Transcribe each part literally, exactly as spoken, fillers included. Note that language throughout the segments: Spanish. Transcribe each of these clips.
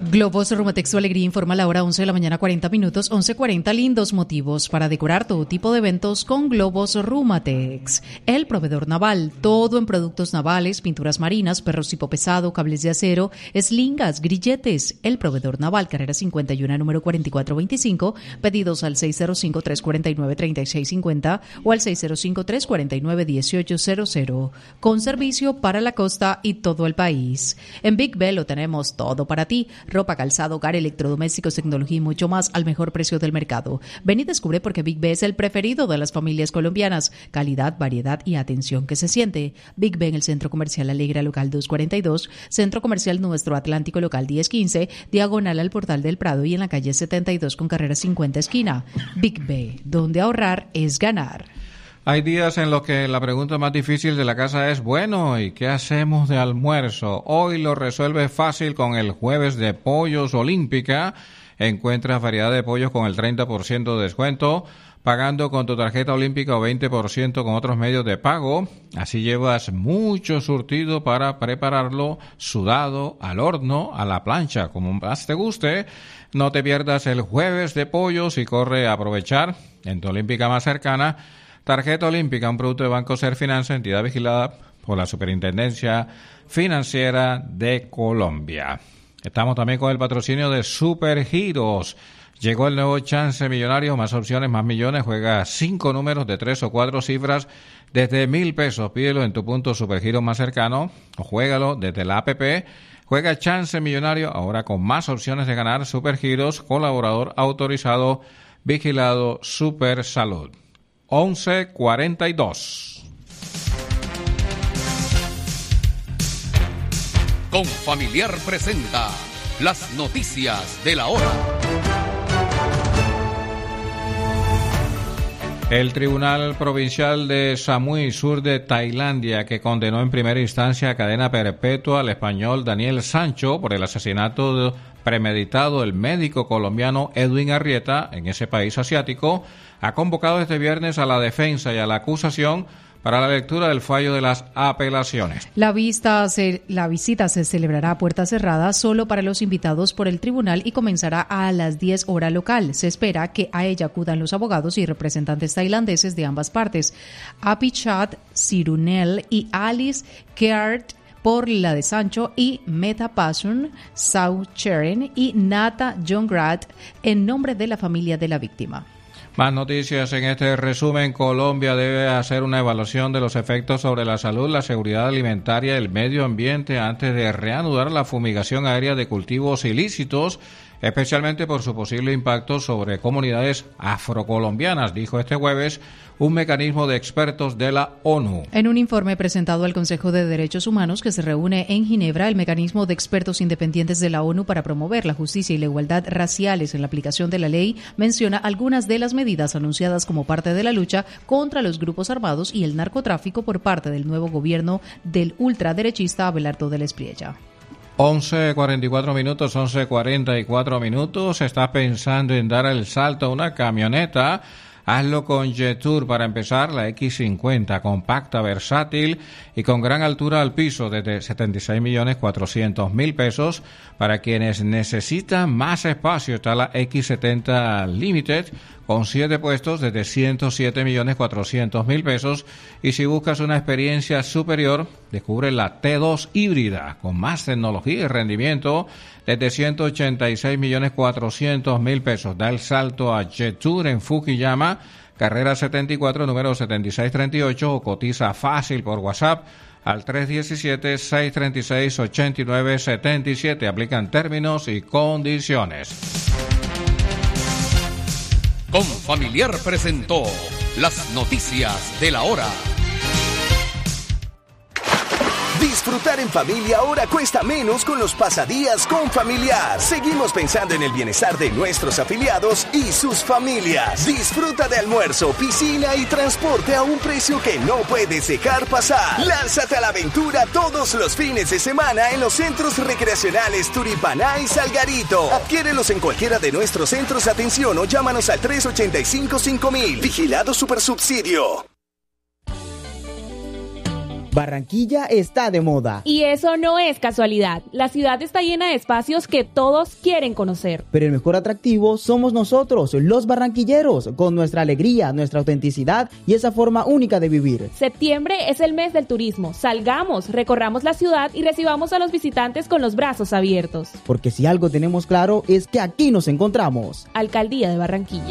Globos Rumatex, su alegría, informa a la hora once de la mañana, cuarenta minutos, once cuarenta. Lindos motivos para decorar todo tipo de eventos con Globos Rumatex. El proveedor naval, todo en productos navales, pinturas marinas, perros tipo pesado, cables de acero, eslingas, grilletes. El proveedor naval, carrera cincuenta y uno, número cuarenta y cuatro veinticinco. Pedidos al seis cero cinco, tres cuatro nueve, tres seis cinco cero o al seis cero cinco, tres cuatro nueve, uno ocho cero cero. Con servicio para la costa y todo el país. En Big Bell lo tenemos todo para ti. Ropa, calzado, hogar, electrodomésticos, tecnología y mucho más al mejor precio del mercado. Ven y descubre por qué Big B es el preferido de las familias colombianas. Calidad, variedad y atención que se siente. Big B en el Centro Comercial Alegra Local doscientos cuarenta y dos, Centro Comercial Nuestro Atlántico Local diez quince, diagonal al Portal del Prado y en la calle setenta y dos con carrera cincuenta esquina. Big B, donde ahorrar es ganar. Hay días en los que la pregunta más difícil de la casa es, bueno, ¿y qué hacemos de almuerzo? Hoy lo resuelve fácil con el jueves de Pollos Olímpica. Encuentras variedad de pollos con el treinta por ciento de descuento, pagando con tu tarjeta olímpica o veinte por ciento con otros medios de pago. Así llevas mucho surtido para prepararlo sudado, al horno, a la plancha, como más te guste. No te pierdas el jueves de pollos y corre a aprovechar en tu olímpica más cercana. Tarjeta Olímpica, un producto de Banco Serfinanza, entidad vigilada por la Superintendencia Financiera de Colombia. Estamos también con el patrocinio de Supergiros. Llegó el nuevo Chance Millonario, más opciones, más millones. Juega cinco números de tres o cuatro cifras desde mil pesos. Pídelo en tu punto Supergiros más cercano o juégalo desde la app. Juega Chance Millonario, ahora con más opciones de ganar. Supergiros, colaborador autorizado, vigilado Super Salud. once cuarenta y dos. Confamiliar presenta las noticias de la hora. El Tribunal Provincial de Samui, sur de Tailandia, que condenó en primera instancia a cadena perpetua al español Daniel Sancho por el asesinato premeditado del médico colombiano Edwin Arrieta en ese país asiático, ha convocado este viernes a la defensa y a la acusación para la lectura del fallo de las apelaciones. La, vista se, la visita se celebrará a puerta cerrada solo para los invitados por el tribunal y comenzará a las diez hora local. Se espera que a ella acudan los abogados y representantes tailandeses de ambas partes. Apichat Sirunel y Alice Keart por la de Sancho y Meta Pasun, Sau Cheren y Nata Jongrat en nombre de la familia de la víctima. Más noticias en este resumen. Colombia debe hacer una evaluación de los efectos sobre la salud, la seguridad alimentaria y el medio ambiente antes de reanudar la fumigación aérea de cultivos ilícitos, especialmente por su posible impacto sobre comunidades afrocolombianas, dijo este jueves un mecanismo de expertos de la ONU. En un informe presentado al Consejo de Derechos Humanos que se reúne en Ginebra, el mecanismo de expertos independientes de la ONU para promover la justicia y la igualdad raciales en la aplicación de la ley menciona algunas de las medidas anunciadas como parte de la lucha contra los grupos armados y el narcotráfico por parte del nuevo gobierno del ultraderechista Abelardo del Espriella. once cuarenta y cuatro minutos, once cuarenta y cuatro minutos. ¿Estás pensando en dar el salto a una camioneta? Hazlo con Jetour. Para empezar, la equis cincuenta, compacta, versátil y con gran altura al piso, desde setenta y seis millones cuatrocientos mil pesos. Para quienes necesitan más espacio está la equis setenta Limited, con siete puestos, desde ciento siete millones cuatrocientos mil pesos. Y si buscas una experiencia superior, descubre la T dos híbrida, con más tecnología y rendimiento, desde ciento ochenta y seis millones cuatrocientos mil pesos. Da el salto a Jetour en Fukuyama, carrera setenta y cuatro, número setenta y seis treinta y ocho, o cotiza fácil por WhatsApp al tres uno siete, seis tres seis, ocho nueve siete siete. Aplican términos y condiciones. Confamiliar presentó las noticias de la hora. Disfrutar en familia ahora cuesta menos con los pasadías Confamiliar. Seguimos pensando en el bienestar de nuestros afiliados y sus familias. Disfruta de almuerzo, piscina y transporte a un precio que no puedes dejar pasar. Lánzate a la aventura todos los fines de semana en los centros recreacionales Turipaná y Salgarito. Adquiérelos en cualquiera de nuestros centros de atención o llámanos al tres ocho cinco, cinco mil. Vigilado Supersubsidio. Barranquilla está de moda. Y eso no es casualidad. La ciudad está llena de espacios que todos quieren conocer. Pero el mejor atractivo somos nosotros, los barranquilleros, con nuestra alegría, nuestra autenticidad y esa forma única de vivir. Septiembre es el mes del turismo. Salgamos, recorramos la ciudad y recibamos a los visitantes con los brazos abiertos. Porque si algo tenemos claro es que aquí nos encontramos. Alcaldía de Barranquilla.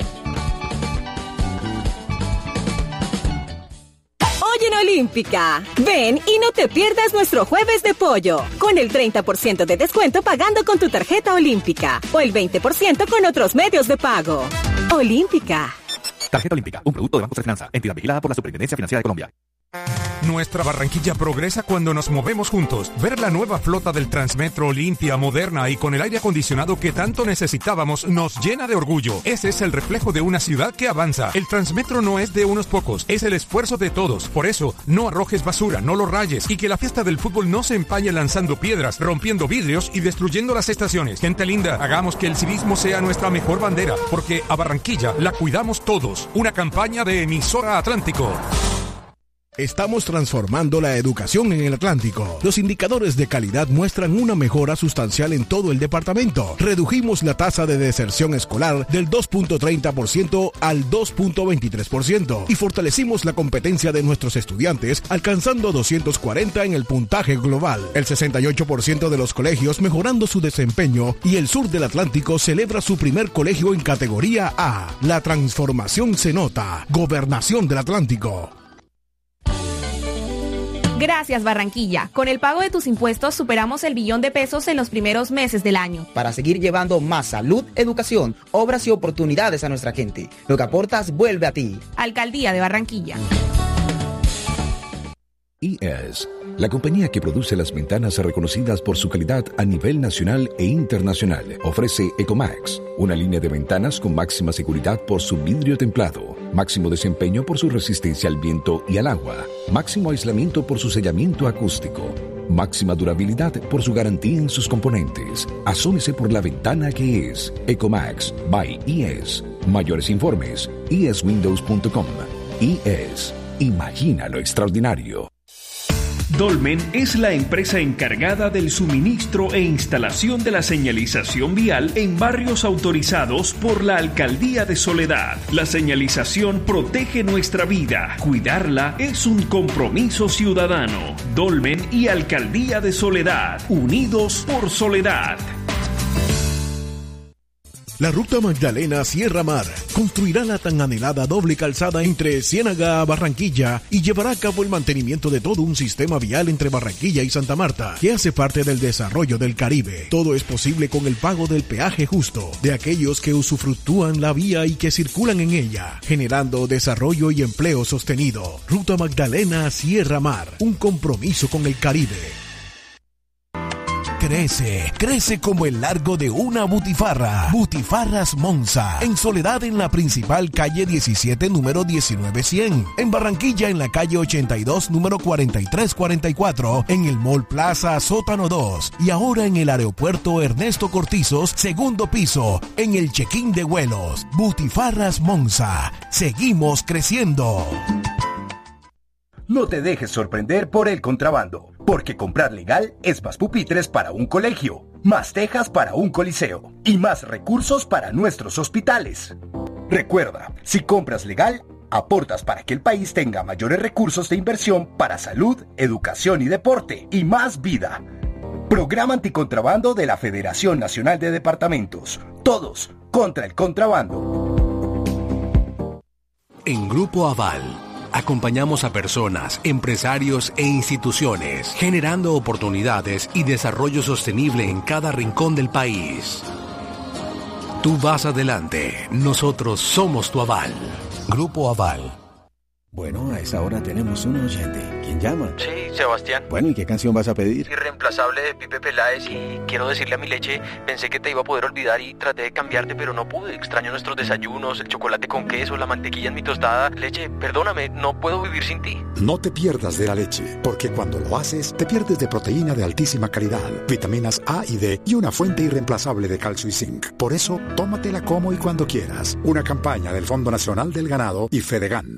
En Olímpica. Ven y no te pierdas nuestro jueves de pollo, con el treinta por ciento de descuento pagando con tu tarjeta Olímpica o el veinte por ciento con otros medios de pago. Olímpica. Tarjeta Olímpica, un producto de Banco de Finanza, entidad vigilada por la Superintendencia Financiera de Colombia. Nuestra Barranquilla progresa cuando nos movemos juntos. Ver la nueva flota del Transmetro limpia, moderna y con el aire acondicionado que tanto necesitábamos nos llena de orgullo. Ese es el reflejo de una ciudad que avanza. El Transmetro no es de unos pocos, es el esfuerzo de todos. Por eso, no arrojes basura, no lo rayes y que la fiesta del fútbol no se empañe lanzando piedras, rompiendo vidrios y destruyendo las estaciones. Gente linda, hagamos que el civismo sea nuestra mejor bandera, porque a Barranquilla la cuidamos todos. Una campaña de Emisora Atlántico. Estamos transformando la educación en el Atlántico. Los indicadores de calidad muestran una mejora sustancial en todo el departamento. Redujimos la tasa de deserción escolar del dos punto treinta por ciento al dos punto veintitrés por ciento y fortalecimos la competencia de nuestros estudiantes alcanzando doscientos cuarenta en el puntaje global. El sesenta y ocho por ciento de los colegios mejorando su desempeño y el sur del Atlántico celebra su primer colegio en categoría A. La transformación se nota. Gobernación del Atlántico. Gracias, Barranquilla. Con el pago de tus impuestos superamos el billón de pesos en los primeros meses del año. Para seguir llevando más salud, educación, obras y oportunidades a nuestra gente. Lo que aportas vuelve a ti. Alcaldía de Barranquilla. I E S, la compañía que produce las ventanas reconocidas por su calidad a nivel nacional e internacional, ofrece Ecomax, una línea de ventanas con máxima seguridad por su vidrio templado, máximo desempeño por su resistencia al viento y al agua, máximo aislamiento por su sellamiento acústico, máxima durabilidad por su garantía en sus componentes. Asómese por la ventana que es Ecomax by I E S. Mayores informes, i e s windows punto com. I E S, imagina lo extraordinario. Dolmen es la empresa encargada del suministro e instalación de la señalización vial en barrios autorizados por la Alcaldía de Soledad. La señalización protege nuestra vida. Cuidarla es un compromiso ciudadano. Dolmen y Alcaldía de Soledad, unidos por Soledad. La Ruta Magdalena Sierra Mar construirá la tan anhelada doble calzada entre Ciénaga a Barranquilla y llevará a cabo el mantenimiento de todo un sistema vial entre Barranquilla y Santa Marta, que hace parte del desarrollo del Caribe. Todo es posible con el pago del peaje justo de aquellos que usufructúan la vía y que circulan en ella, generando desarrollo y empleo sostenido. Ruta Magdalena Sierra Mar, un compromiso con el Caribe. Crece, crece como el largo de una butifarra. Butifarras Monza. En Soledad, en la principal calle diecisiete, número diecinueve cien. En Barranquilla, en la calle ochenta y dos, número cuarenta y tres cuarenta y cuatro. En el Mall Plaza, sótano dos. Y ahora en el aeropuerto Ernesto Cortizos, segundo piso. En el check-in de vuelos. Butifarras Monza. Seguimos creciendo. No te dejes sorprender por el contrabando, porque comprar legal es más pupitres para un colegio, más tejas para un coliseo y más recursos para nuestros hospitales. Recuerda, si compras legal, aportas para que el país tenga mayores recursos de inversión para salud, educación y deporte y más vida. Programa Anticontrabando de la Federación Nacional de Departamentos. Todos contra el contrabando. En Grupo Aval acompañamos a personas, empresarios e instituciones, generando oportunidades y desarrollo sostenible en cada rincón del país. Tú vas adelante, nosotros somos tu aval. Grupo Aval. Bueno, a esa hora tenemos un oyente. ¿Quién llama? Sí, Sebastián. Bueno, ¿y qué canción vas a pedir? Irreemplazable de Pipe Peláez. Y quiero decirle a mi leche, pensé que te iba a poder olvidar y traté de cambiarte, pero no pude. Extraño nuestros desayunos, el chocolate con queso, la mantequilla en mi tostada. Leche, perdóname, no puedo vivir sin ti. No te pierdas de la leche, porque cuando lo haces, te pierdes de proteína de altísima calidad, vitaminas A y D y una fuente irreemplazable de calcio y zinc. Por eso, tómatela como y cuando quieras. Una campaña del Fondo Nacional del Ganado y Fedegan.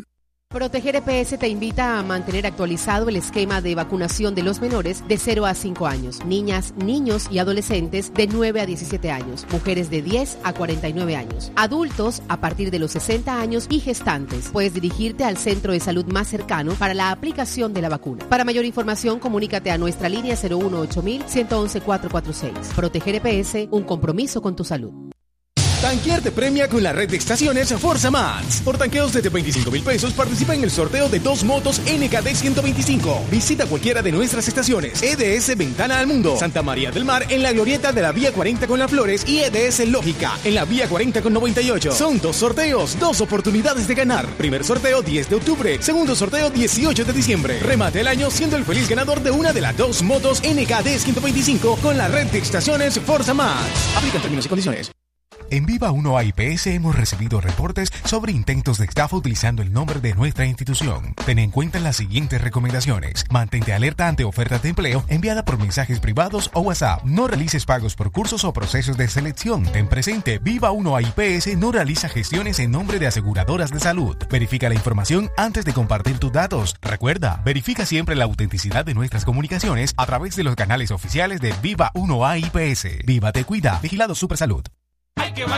Proteger E P S te invita a mantener actualizado el esquema de vacunación de los menores de cero a cinco años, niñas, niños y adolescentes de nueve a diecisiete años, mujeres de diez a cuarenta y nueve años, adultos a partir de los sesenta años y gestantes. Puedes dirigirte al centro de salud más cercano para la aplicación de la vacuna. Para mayor información, comunícate a nuestra línea cero uno ocho mil, uno uno uno, cuatro cuatro seis. Proteger E P S, un compromiso con tu salud. Tanquear te premia con la red de estaciones Forza Max. Por tanqueos desde veinticinco mil pesos participa en el sorteo de dos motos N K D ciento veinticinco. Visita cualquiera de nuestras estaciones. E D S Ventana al Mundo, Santa María del Mar en la glorieta de la Vía cuarenta con Las Flores y E D S Lógica en la Vía cuarenta con noventa y ocho. Son dos sorteos, dos oportunidades de ganar. Primer sorteo diez de octubre, segundo sorteo dieciocho de diciembre. Remate el año siendo el feliz ganador de una de las dos motos N K D ciento veinticinco con la red de estaciones Forza Max. Aplican términos y condiciones. En Viva uno A I P S hemos recibido reportes sobre intentos de estafa utilizando el nombre de nuestra institución. Ten en cuenta las siguientes recomendaciones. Mantente alerta ante ofertas de empleo enviada por mensajes privados o WhatsApp. No realices pagos por cursos o procesos de selección. Ten presente, Viva uno A I P S no realiza gestiones en nombre de aseguradoras de salud. Verifica la información antes de compartir tus datos. Recuerda, verifica siempre la autenticidad de nuestras comunicaciones a través de los canales oficiales de Viva uno A I P S. Viva te cuida. Vigilado Supersalud. Hay que